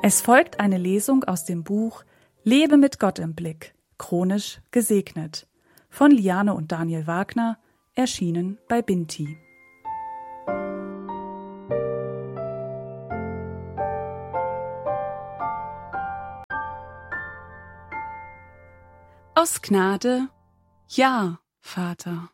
Es folgt eine Lesung aus dem Buch Lebe mit Gott im Blick, chronisch gesegnet, von Liane und Daniel Wagner, erschienen bei Binti. Aus Gnade, ja, Vater.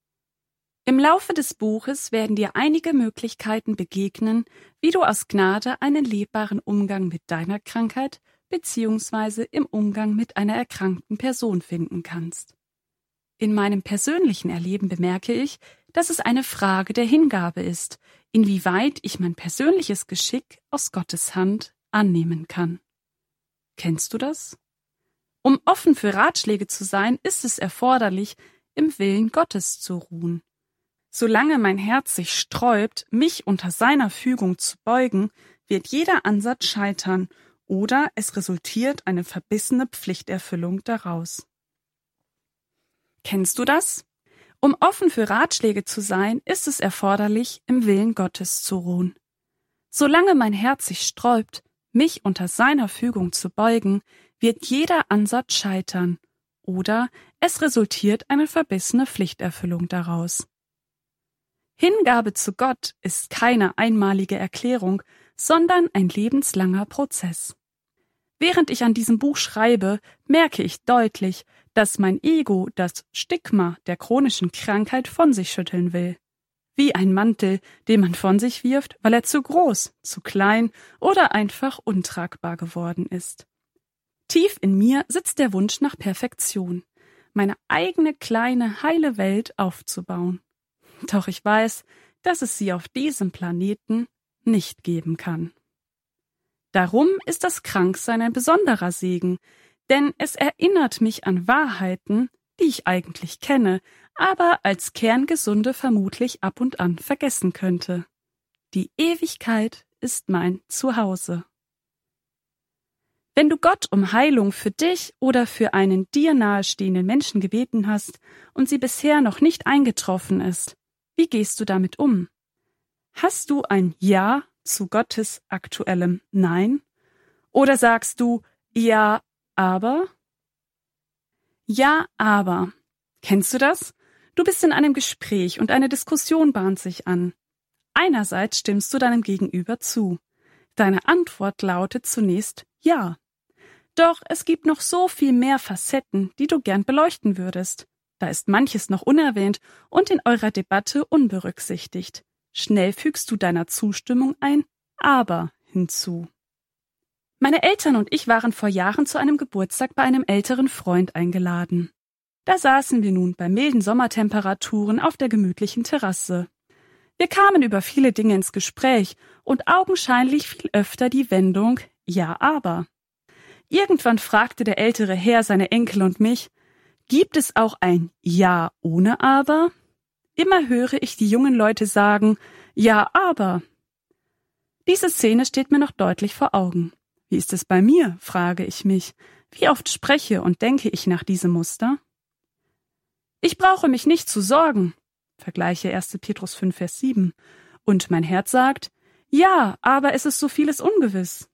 Im Laufe des Buches werden dir einige Möglichkeiten begegnen, wie du aus Gnade einen lebbaren Umgang mit deiner Krankheit bzw. im Umgang mit einer erkrankten Person finden kannst. In meinem persönlichen Erleben bemerke ich, dass es eine Frage der Hingabe ist, inwieweit ich mein persönliches Geschick aus Gottes Hand annehmen kann. Kennst du das? Um offen für Ratschläge zu sein, ist es erforderlich, im Willen Gottes zu ruhen. Solange mein Herz sich sträubt, mich unter seiner Fügung zu beugen, wird jeder Ansatz scheitern oder es resultiert eine verbissene Pflichterfüllung daraus. Kennst du das? Um offen für Ratschläge zu sein, ist es erforderlich, im Willen Gottes zu ruhen. Solange mein Herz sich sträubt, mich unter seiner Fügung zu beugen, wird jeder Ansatz scheitern oder es resultiert eine verbissene Pflichterfüllung daraus. Hingabe zu Gott ist keine einmalige Erklärung, sondern ein lebenslanger Prozess. Während ich an diesem Buch schreibe, merke ich deutlich, dass mein Ego das Stigma der chronischen Krankheit von sich schütteln will. Wie ein Mantel, den man von sich wirft, weil er zu groß, zu klein oder einfach untragbar geworden ist. Tief in mir sitzt der Wunsch nach Perfektion, meine eigene kleine, heile Welt aufzubauen. Doch ich weiß, dass es sie auf diesem Planeten nicht geben kann. Darum ist das Kranksein ein besonderer Segen, denn es erinnert mich an Wahrheiten, die ich eigentlich kenne, aber als Kerngesunde vermutlich ab und an vergessen könnte. Die Ewigkeit ist mein Zuhause. Wenn du Gott um Heilung für dich oder für einen dir nahestehenden Menschen gebeten hast und sie bisher noch nicht eingetroffen ist, wie gehst du damit um? Hast du ein Ja zu Gottes aktuellem Nein? Oder sagst du Ja, aber? Ja, aber. Kennst du das? Du bist in einem Gespräch und eine Diskussion bahnt sich an. Einerseits stimmst du deinem Gegenüber zu. Deine Antwort lautet zunächst Ja. Doch es gibt noch so viel mehr Facetten, die du gern beleuchten würdest. Da ist manches noch unerwähnt und in eurer Debatte unberücksichtigt. Schnell fügst du deiner Zustimmung ein Aber hinzu. Meine Eltern und ich waren vor Jahren zu einem Geburtstag bei einem älteren Freund eingeladen. Da saßen wir nun bei milden Sommertemperaturen auf der gemütlichen Terrasse. Wir kamen über viele Dinge ins Gespräch und augenscheinlich fiel öfter die Wendung Ja, aber. Irgendwann fragte der ältere Herr seine Enkel und mich: Gibt es auch ein Ja ohne Aber? Immer höre ich die jungen Leute sagen, Ja, aber. Diese Szene steht mir noch deutlich vor Augen. Wie ist es bei mir, frage ich mich. Wie oft spreche und denke ich nach diesem Muster? Ich brauche mich nicht zu sorgen, vergleiche 1. Petrus 5, Vers 7. Und mein Herz sagt, ja, aber es ist so vieles ungewiss.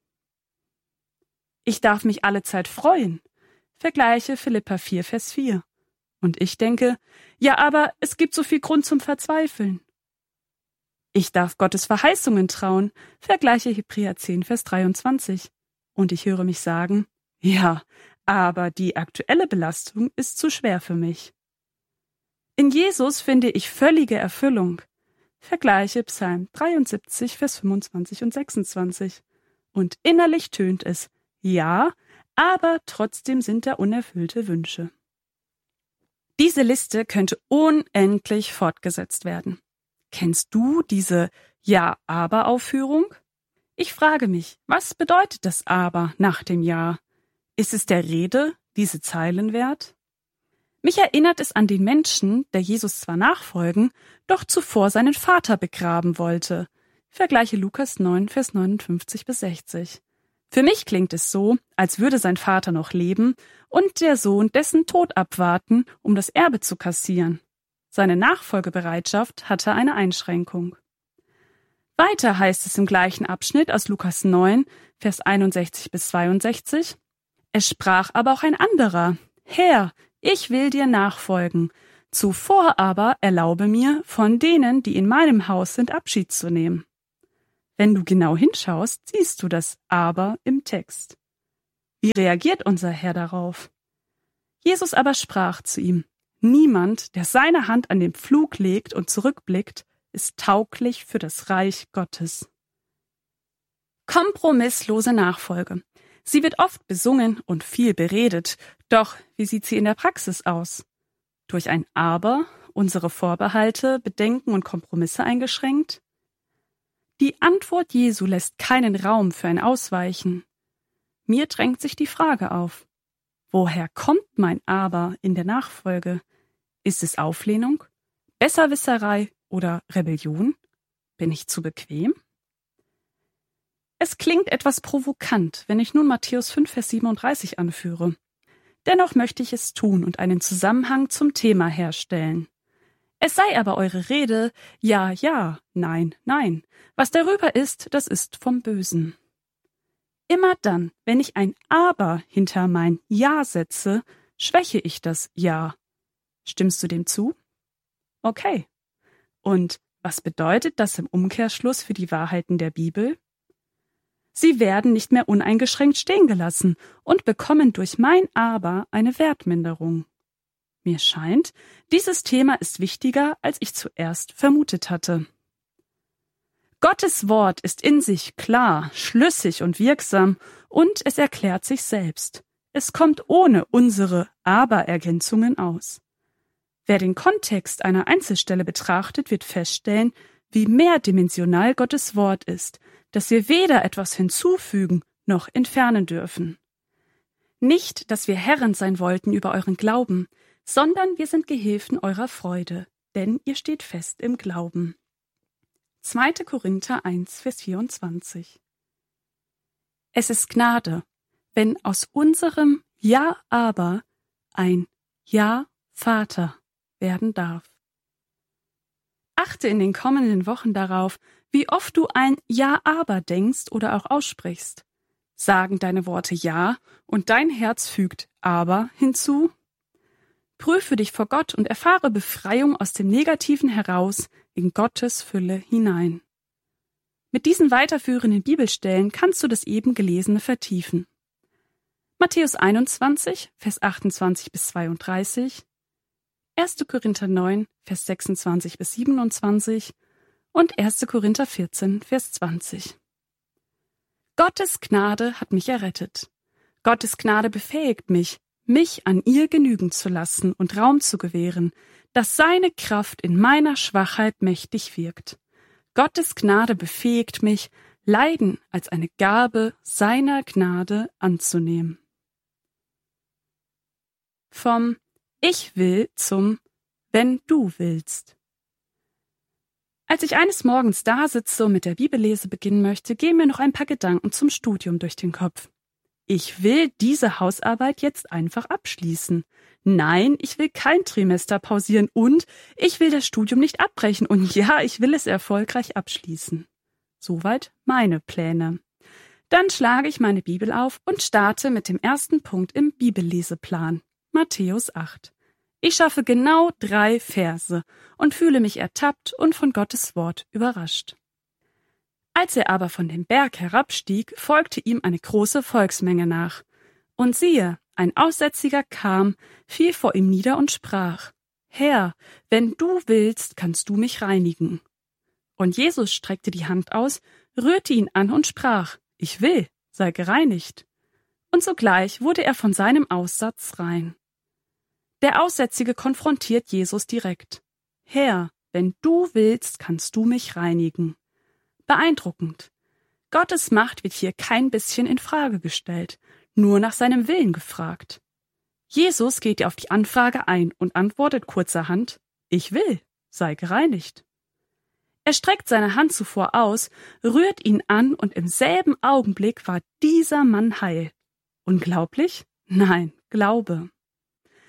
Ich darf mich allezeit freuen, vergleiche Philipper 4, Vers 4. Und ich denke, ja, aber es gibt so viel Grund zum Verzweifeln. Ich darf Gottes Verheißungen trauen, vergleiche Hebräer 10, Vers 23. Und ich höre mich sagen, ja, aber die aktuelle Belastung ist zu schwer für mich. In Jesus finde ich völlige Erfüllung, vergleiche Psalm 73, Vers 25 und 26. Und innerlich tönt es, ja, aber trotzdem sind da unerfüllte Wünsche. Diese Liste könnte unendlich fortgesetzt werden. Kennst du diese Ja-Aber-Aufführung? Ich frage mich, was bedeutet das Aber nach dem Ja? Ist es der Rede diese Zeilen wert? Mich erinnert es an den Menschen, der Jesus zwar nachfolgen, doch zuvor seinen Vater begraben wollte. Vergleiche Lukas 9, Vers 59 bis 60. Für mich klingt es so, als würde sein Vater noch leben und der Sohn dessen Tod abwarten, um das Erbe zu kassieren. Seine Nachfolgebereitschaft hatte eine Einschränkung. Weiter heißt es im gleichen Abschnitt aus Lukas 9, Vers 61 bis 62, es sprach aber auch ein anderer, Herr, ich will dir nachfolgen, zuvor aber erlaube mir, von denen, die in meinem Haus sind, Abschied zu nehmen. Wenn du genau hinschaust, siehst du das Aber im Text. Wie reagiert unser Herr darauf? Jesus aber sprach zu ihm, niemand, der seine Hand an den Pflug legt und zurückblickt, ist tauglich für das Reich Gottes. Kompromisslose Nachfolge. Sie wird oft besungen und viel beredet, doch wie sieht sie in der Praxis aus? Durch ein Aber, unsere Vorbehalte, Bedenken und Kompromisse eingeschränkt? Die Antwort Jesu lässt keinen Raum für ein Ausweichen. Mir drängt sich die Frage auf, woher kommt mein Aber in der Nachfolge? Ist es Auflehnung, Besserwisserei oder Rebellion? Bin ich zu bequem? Es klingt etwas provokant, wenn ich nun Matthäus 5, Vers 37 anführe. Dennoch möchte ich es tun und einen Zusammenhang zum Thema herstellen. Es sei aber eure Rede, ja, ja, nein, nein. Was darüber ist, das ist vom Bösen. Immer dann, wenn ich ein Aber hinter mein Ja setze, schwäche ich das Ja. Stimmst du dem zu? Okay. Und was bedeutet das im Umkehrschluss für die Wahrheiten der Bibel? Sie werden nicht mehr uneingeschränkt stehen gelassen und bekommen durch mein Aber eine Wertminderung. Mir scheint, dieses Thema ist wichtiger, als ich zuerst vermutet hatte. Gottes Wort ist in sich klar, schlüssig und wirksam und es erklärt sich selbst. Es kommt ohne unsere Aber-Ergänzungen aus. Wer den Kontext einer Einzelstelle betrachtet, wird feststellen, wie mehrdimensional Gottes Wort ist, dass wir weder etwas hinzufügen noch entfernen dürfen. Nicht, dass wir Herren sein wollten über euren Glauben, sondern wir sind Gehilfen eurer Freude, denn ihr steht fest im Glauben. 2. Korinther 1, Vers 24. Es ist Gnade, wenn aus unserem Ja, aber ein Ja, Vater werden darf. Achte in den kommenden Wochen darauf, wie oft du ein Ja, aber denkst oder auch aussprichst. Sagen deine Worte Ja und dein Herz fügt Aber hinzu? Prüfe dich vor Gott und erfahre Befreiung aus dem Negativen heraus in Gottes Fülle hinein. Mit diesen weiterführenden Bibelstellen kannst du das eben Gelesene vertiefen. Matthäus 21, Vers 28 bis 32, 1. Korinther 9, Vers 26 bis 27 und 1. Korinther 14, Vers 20. Gottes Gnade hat mich errettet. Gottes Gnade befähigt mich, mich an ihr genügen zu lassen und Raum zu gewähren, dass seine Kraft in meiner Schwachheit mächtig wirkt. Gottes Gnade befähigt mich, Leiden als eine Gabe seiner Gnade anzunehmen. Vom Ich will zum Wenn du willst. Als ich eines Morgens da sitze und mit der Bibellese beginnen möchte, gehen mir noch ein paar Gedanken zum Studium durch den Kopf. Ich will diese Hausarbeit jetzt einfach abschließen. Nein, ich will kein Trimester pausieren und ich will das Studium nicht abbrechen und ja, ich will es erfolgreich abschließen. Soweit meine Pläne. Dann schlage ich meine Bibel auf und starte mit dem ersten Punkt im Bibelleseplan, Matthäus 8. Ich schaffe genau 3 Verse und fühle mich ertappt und von Gottes Wort überrascht. Als er aber von dem Berg herabstieg, folgte ihm eine große Volksmenge nach. Und siehe, ein Aussätziger kam, fiel vor ihm nieder und sprach, Herr, wenn du willst, kannst du mich reinigen. Und Jesus streckte die Hand aus, rührte ihn an und sprach, ich will, sei gereinigt. Und sogleich wurde er von seinem Aussatz rein. Der Aussätzige konfrontiert Jesus direkt. Herr, wenn du willst, kannst du mich reinigen. Beeindruckend. Gottes Macht wird hier kein bisschen in Frage gestellt, nur nach seinem Willen gefragt. Jesus geht auf die Anfrage ein und antwortet kurzerhand, ich will, sei gereinigt. Er streckt seine Hand zuvor aus, rührt ihn an und im selben Augenblick war dieser Mann heil. Unglaublich? Nein, Glaube.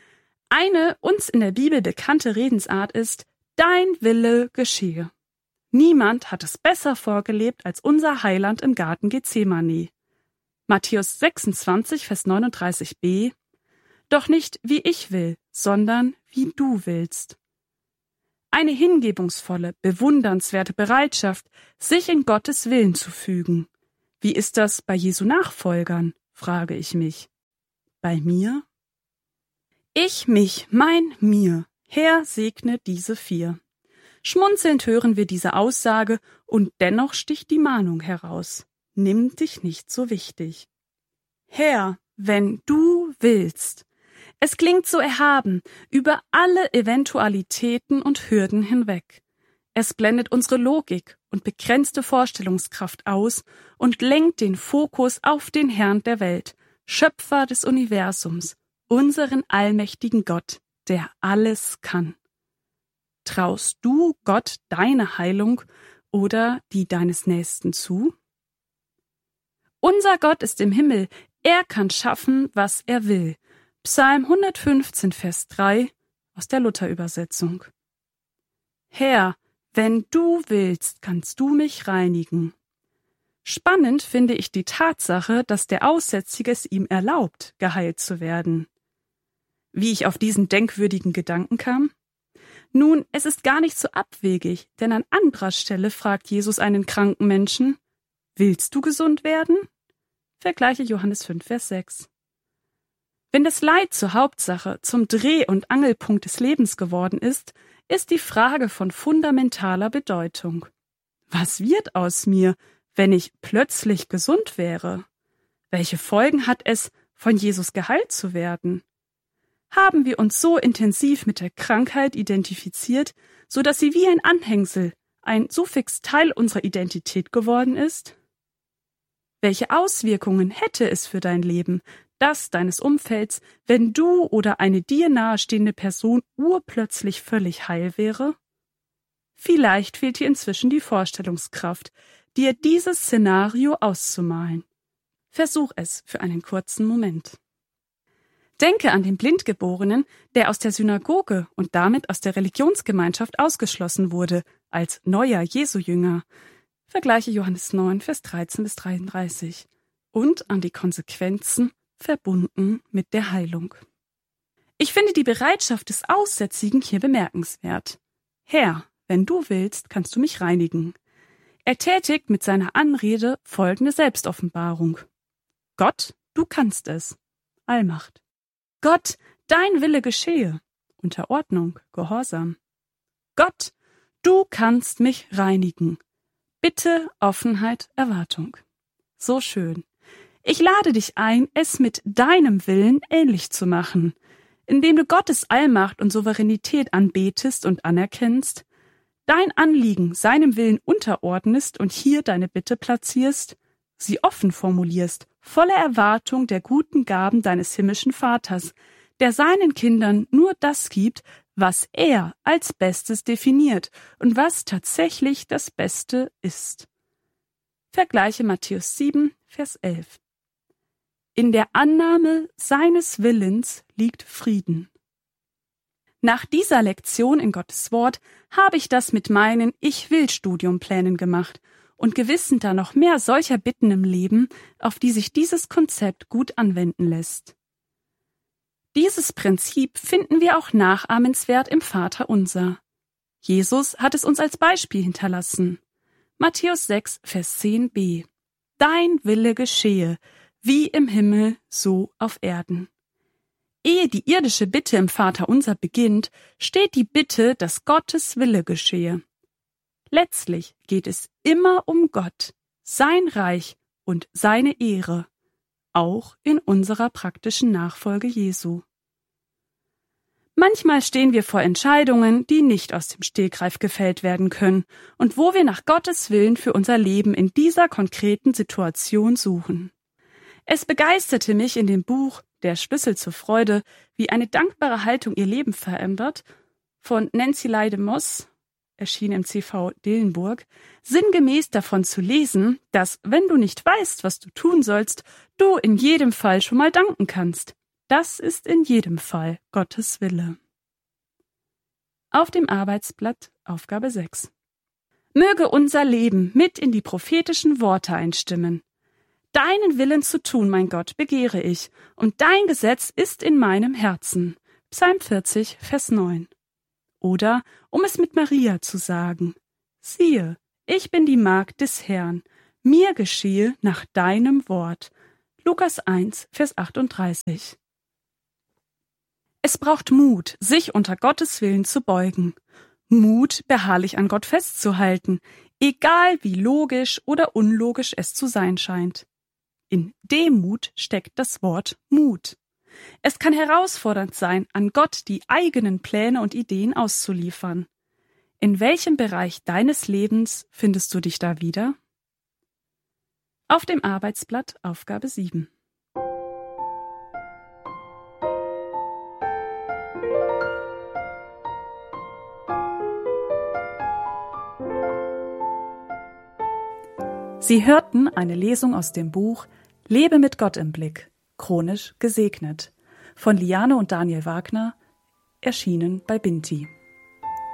Eine uns in der Bibel bekannte Redensart ist, dein Wille geschehe. Niemand hat es besser vorgelebt als unser Heiland im Garten Gethsemane. Matthäus 26, Vers 39b: Doch nicht wie ich will, sondern wie du willst. Eine hingebungsvolle, bewundernswerte Bereitschaft, sich in Gottes Willen zu fügen. Wie ist das bei Jesu Nachfolgern, frage ich mich. Bei mir? Ich, mich, mein, mir. Herr segne diese 4. Schmunzelnd hören wir diese Aussage und dennoch sticht die Mahnung heraus. Nimm dich nicht so wichtig. Herr, wenn du willst. Es klingt so erhaben, über alle Eventualitäten und Hürden hinweg. Es blendet unsere Logik und begrenzte Vorstellungskraft aus und lenkt den Fokus auf den Herrn der Welt, Schöpfer des Universums, unseren allmächtigen Gott, der alles kann. Traust du Gott deine Heilung oder die deines Nächsten zu? Unser Gott ist im Himmel, er kann schaffen, was er will. Psalm 115, Vers 3 aus der Luther-Übersetzung. Herr, wenn du willst, kannst du mich reinigen. Spannend finde ich die Tatsache, dass der Aussätzige es ihm erlaubt, geheilt zu werden. Wie ich auf diesen denkwürdigen Gedanken kam? Nun, es ist gar nicht so abwegig, denn an anderer Stelle fragt Jesus einen kranken Menschen: Willst du gesund werden? Vergleiche Johannes 5, Vers 6. Wenn das Leid zur Hauptsache, zum Dreh- und Angelpunkt des Lebens geworden ist, ist die Frage von fundamentaler Bedeutung. Was wird aus mir, wenn ich plötzlich gesund wäre? Welche Folgen hat es, von Jesus geheilt zu werden? Haben wir uns so intensiv mit der Krankheit identifiziert, so dass sie wie ein Anhängsel, ein Suffix Teil unserer Identität geworden ist? Welche Auswirkungen hätte es für dein Leben, das deines Umfelds, wenn du oder eine dir nahestehende Person urplötzlich völlig heil wäre? Vielleicht fehlt dir inzwischen die Vorstellungskraft, dir dieses Szenario auszumalen. Versuch es für einen kurzen Moment. Denke an den Blindgeborenen, der aus der Synagoge und damit aus der Religionsgemeinschaft ausgeschlossen wurde, als neuer Jesu-Jünger. Vergleiche Johannes 9, Vers 13 bis 33. Und an die Konsequenzen, verbunden mit der Heilung. Ich finde die Bereitschaft des Aussätzigen hier bemerkenswert. Herr, wenn du willst, kannst du mich reinigen. Er tätigt mit seiner Anrede folgende Selbstoffenbarung. Gott, du kannst es. Allmacht. Gott, dein Wille geschehe. Unterordnung, Gehorsam. Gott, du kannst mich reinigen. Bitte, Offenheit, Erwartung. So schön. Ich lade dich ein, es mit deinem Willen ähnlich zu machen, indem du Gottes Allmacht und Souveränität anbetest und anerkennst, dein Anliegen seinem Willen unterordnest und hier deine Bitte platzierst, sie offen formulierst, voller Erwartung der guten Gaben deines himmlischen Vaters, der seinen Kindern nur das gibt, was er als Bestes definiert und was tatsächlich das Beste ist. Vergleiche Matthäus 7, Vers 11. In der Annahme seines Willens liegt Frieden. Nach dieser Lektion in Gottes Wort habe ich das mit meinen Ich-will-Studiumplänen gemacht und gewiss sind da noch mehr solcher Bitten im Leben, auf die sich dieses Konzept gut anwenden lässt. Dieses Prinzip finden wir auch nachahmenswert im Vaterunser. Jesus hat es uns als Beispiel hinterlassen. Matthäus 6, Vers 10b. Dein Wille geschehe, wie im Himmel, so auf Erden. Ehe die irdische Bitte im Vaterunser beginnt, steht die Bitte, dass Gottes Wille geschehe. Letztlich geht es immer um Gott, sein Reich und seine Ehre, auch in unserer praktischen Nachfolge Jesu. Manchmal stehen wir vor Entscheidungen, die nicht aus dem Stegreif gefällt werden können und wo wir nach Gottes Willen für unser Leben in dieser konkreten Situation suchen. Es begeisterte mich in dem Buch Der Schlüssel zur Freude, wie eine dankbare Haltung ihr Leben verändert, von Nancy Leigh Moss, erschien im CV Dillenburg, sinngemäß davon zu lesen, dass, wenn du nicht weißt, was du tun sollst, du in jedem Fall schon mal danken kannst. Das ist in jedem Fall Gottes Wille. Auf dem Arbeitsblatt Aufgabe 6. Möge unser Leben mit in die prophetischen Worte einstimmen. Deinen Willen zu tun, mein Gott, begehre ich, und dein Gesetz ist in meinem Herzen. Psalm 40, Vers 9. Oder, um es mit Maria zu sagen, siehe, ich bin die Magd des Herrn, mir geschehe nach deinem Wort. Lukas 1, Vers 38. Es braucht Mut, sich unter Gottes Willen zu beugen. Mut, beharrlich an Gott festzuhalten, egal wie logisch oder unlogisch es zu sein scheint. In Demut steckt das Wort Mut. Es kann herausfordernd sein, an Gott die eigenen Pläne und Ideen auszuliefern. In welchem Bereich deines Lebens findest du dich da wieder? Auf dem Arbeitsblatt Aufgabe 7. Sie hörten eine Lesung aus dem Buch Lebe mit Gott im Blick, chronisch gesegnet, von Liane und Daniel Wagner, erschienen bei Binti.